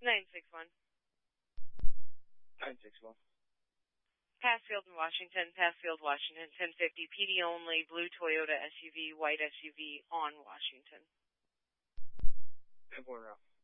961. 961. Passfield in Washington, 1050, PD only, blue Toyota SUV, white SUV on Washington. 10-4 route.